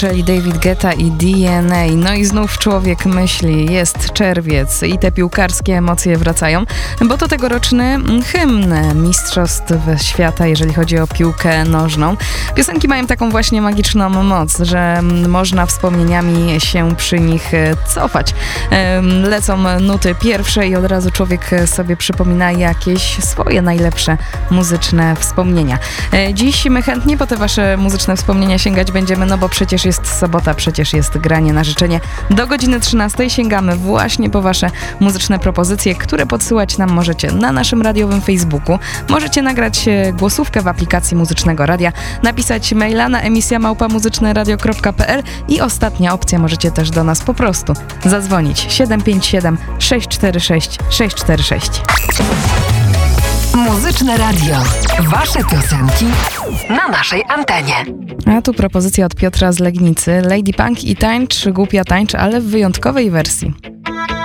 czyli David Guetta i DNA. No i znów człowiek myśli, jest czerwiec i te piłkarskie emocje wracają, bo to tegoroczny hymn Mistrzostw Świata, jeżeli chodzi o piłkę nożną. Piosenki mają taką właśnie magiczną moc, że można wspomnieniami się przy nich cofać. Lecą nuty pierwsze i od razu człowiek sobie przypomina jakieś swoje najlepsze muzyczne wspomnienia. Dziś my chętnie po te wasze muzyczne wspomnienia sięgać będziemy, no bo przecież jest sobota, przecież jest granie na życzenie. Do godziny 13 sięgamy właśnie po wasze muzyczne propozycje, które podsyłać nam możecie na naszym radiowym Facebooku. Możecie nagrać głosówkę w aplikacji Muzycznego Radia, napisać maila na emisja@muzyczneradio.pl i ostatnia opcja, możecie też do nas po prostu zadzwonić 757 646 646. Muzyczne Radio. Wasze piosenki na naszej antenie. A tu propozycja od Piotra z Legnicy. Lady Punk i tańcz, głupia tańcz, ale w wyjątkowej wersji.